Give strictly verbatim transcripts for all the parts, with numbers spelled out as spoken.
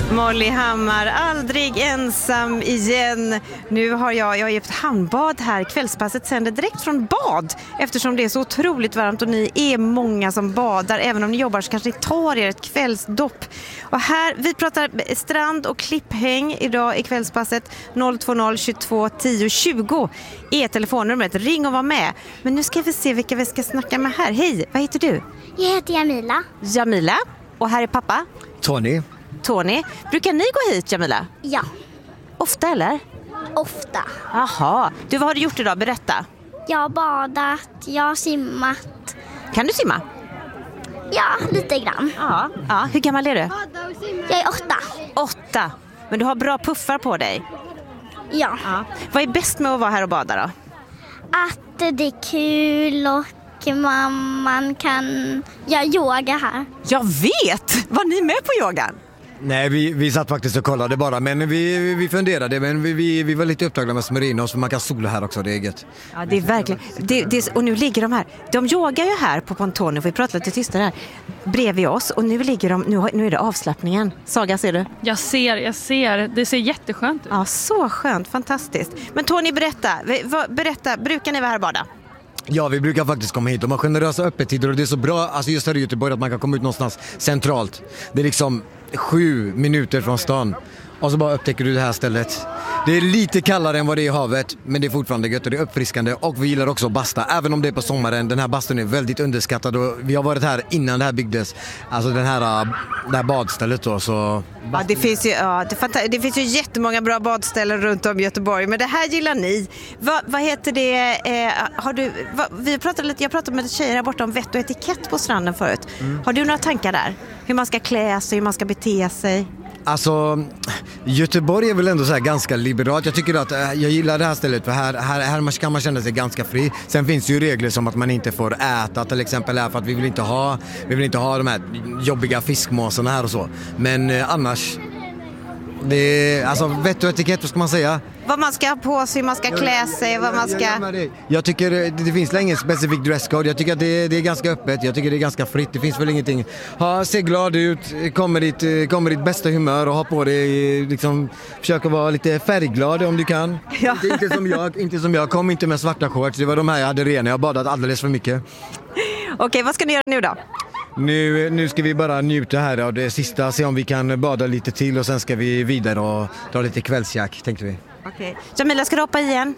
Molly Hammar, aldrig ensam igen. Nu har jag, jag har gjort handbad här. Kvällspasset sänder direkt från bad eftersom det är så otroligt varmt och ni är många som badar. Även om ni jobbar så kanske ni tar er ett kvällsdopp. Och här, vi pratar strand och klipphäng idag i kvällspasset. noll två noll tjugotvå tio tjugo är telefonnumret. Ring och var med. Men nu ska vi se vilka vi ska snacka med här. Hej, vad heter du? Jag heter Jamila. Jamila. Och här är pappa? Tony. Tony. Brukar ni gå hit, Jamila? Ja. Ofta eller? Ofta. Jaha. Du, vad har du gjort idag? Berätta. Jag har badat, jag har simmat. Kan du simma? Ja, lite grann. Ja. Ja. Hur gammal är du? Jag är åtta. Åtta. Men du har bra puffar på dig. Ja. Ja. Vad är bäst med att vara här och bada då? Att det är kul och man kan göra yoga här. Jag vet! Var ni med på yogan? Nej, vi, vi satt faktiskt och kollade bara, men vi, vi funderade, men vi, vi, vi var lite upptagna med smörinos, för man kan sola här också, det är eget. Ja, det är verkligen, det, det, och nu ligger de här, de yogar ju här på pontonen, för vi pratade lite tystare här, bredvid oss, och nu ligger de, nu, nu är det avslappningen. Saga, ser du? Jag ser, jag ser, det ser jätteskönt ut. Ja, så skönt, fantastiskt. Men Tony, berätta, berätta, brukar ni vara här och bada? Ja, vi brukar faktiskt komma hit. De har generösa öppettider och det är så bra, alltså just här i Göteborg, att man kan komma ut någonstans centralt. Det är liksom sju minuter från stan. Och så bara upptäcker du det här stället. Det är lite kallare än vad det är i havet, men det är fortfarande gött och det är uppfriskande. Och vi gillar också basta, även om det är på sommaren. Den här bastun är väldigt underskattad och vi har varit här innan det här byggdes. Alltså den här, det här badstället då, så... Ja, det finns ju, ja, det, det finns ju jättemånga bra badställen runt om i Göteborg, men det här gillar ni. Va, vad heter det? Eh, har du, va, vi pratade lite, jag pratade med tjejer här borta om vett och etikett på stranden förut. Mm. Har du några tankar där? Hur man ska klä sig, hur man ska bete sig? Alltså, Göteborg är väl ändå så här ganska liberalt. Jag tycker att jag gillar det här stället, för här, här, här kan man känna sig ganska fri. Sen finns det ju regler som att man inte får äta till exempel här, för att vi vill inte ha, vi vill inte ha de här jobbiga fiskmåsarna här och så. Men eh, annars, det är, alltså vett och etikett, vad ska man säga? Vad man ska ha på sig, hur man ska klä sig, vad man ska... Jag, jag, jag tycker det, det finns ingen specifik dresscode. Jag tycker att det, det är ganska öppet. Jag tycker det är ganska fritt. Det finns väl ingenting. Ha, se glad ut, kommer ditt, kommer ditt bästa humör och ha på dig, liksom, försöka vara lite färgglad om du kan. Ja. Inte, inte som jag, inte som jag. Kom inte med svarta shorts. Det var de här jag hade rena. Jag har badat alldeles för mycket. Okej, vad ska ni göra nu då? Nu, nu ska vi bara njuta här av det sista, se om vi kan bada lite till och sen ska vi vidare och dra lite kvällsjack, tänkte vi. Okej. Jamila, ska du hoppa i igen?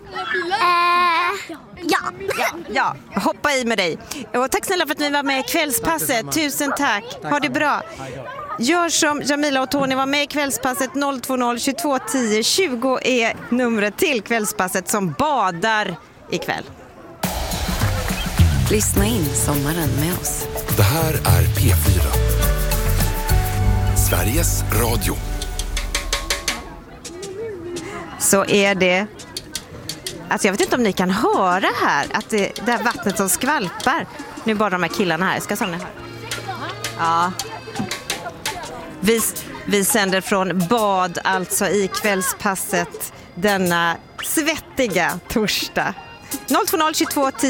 Äh, ja. ja. Ja, hoppa i med dig. Och tack snälla för att ni var med i kvällspasset. Tusen tack. tack. Ha det bra. Gör som Jamila och Tony, var med i kvällspasset. noll två noll tjugotvå tio tjugo är numret till kvällspasset som badar ikväll. Lyssna in sommaren med oss. Det här är P fyra. Sveriges Radio. Så är det. Alltså jag vet inte om ni kan höra här att det, det här vattnet som skvalpar. Nu bara de här killarna här. Ska samla här. Ja. Vi, vi sänder från bad alltså i kvällspasset denna svettiga torsdag. noll två noll tjugotvå tio